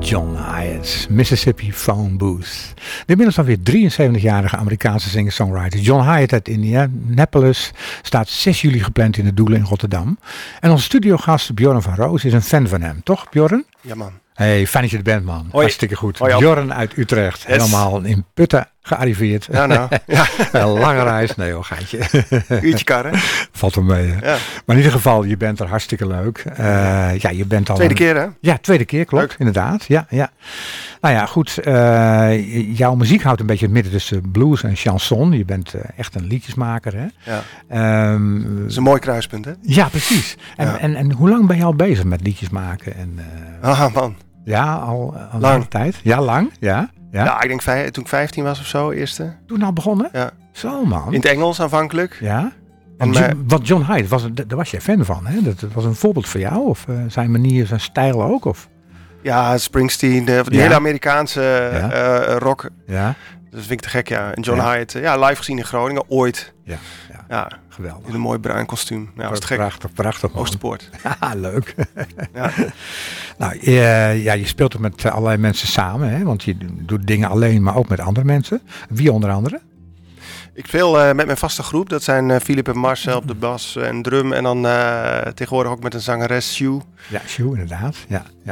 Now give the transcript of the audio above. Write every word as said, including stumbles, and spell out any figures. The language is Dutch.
John Hyatt, Mississippi Phone Booth. De inmiddels alweer drieënzeventigjarige Amerikaanse singer-songwriter John Hyatt uit Indianapolis staat zes juli gepland in de Doelen in Rotterdam. En onze studiogast Bjorn van Roos is een fan van hem, toch Bjorn? Ja man. Hey, fijn dat je er bent man. Hoi. Hartstikke goed. Hoi, Bjorn uit Utrecht, yes. Helemaal in Putten gearriveerd. Ja nou. Ja. Een lange reis. Nee hoor, geitje. Uurtje karren. Valt wel mee. Hè? Ja. Maar in ieder geval, je bent er hartstikke leuk. Uh, ja, je bent al Tweede een... keer hè? Ja, tweede keer, klopt. Leuk. Inderdaad. Ja, ja. Nou ja, goed. Uh, jouw muziek houdt een beetje het midden tussen blues en chanson. Je bent uh, echt een liedjesmaker, hè? Ja. Um, dat is een mooi kruispunt, hè? Ja, precies. En, ja. en, en hoe lang ben je al bezig met liedjes maken? En, uh, ah man. Ja, al, al lang. lange tijd. Ja, lang. Ja. Ja, ja ik denk vijf, toen ik vijftien was of zo, eerste. Toen al begonnen? Ja. Zo man. In het Engels aanvankelijk. Ja. Want, maar, John, want John Hyatt, was, daar was jij fan van, hè? Dat was een voorbeeld voor jou? Of uh, zijn manier, zijn stijl ook? Of? Ja, Springsteen, de, die ja. hele Amerikaanse ja. uh, rock. Ja. Dat vind ik te gek, ja. En John ja. Hyatt, ja, live gezien in Groningen, ooit. Ja, ja. ja. Geweldig. In een mooi bruin kostuum. Ja, was te gek. Prachtig, prachtig. Man. Oosterpoort. Ja, leuk. Ja. Nou, uh, ja, je speelt er met allerlei mensen samen, hè? Want je doet dingen alleen, maar ook met andere mensen. Wie onder andere? Ik speel uh, met mijn vaste groep. Dat zijn uh, Philip en Marcel op de bas en drum. En dan uh, tegenwoordig ook met een zangeres, Sue. Ja, Sue, inderdaad. Ja, ja.